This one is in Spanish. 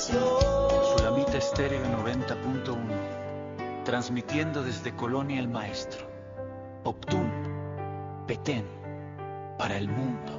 Sulamita Estéreo 90.1, transmitiendo desde Colonia El Maestro, Optún, Petén, para el mundo.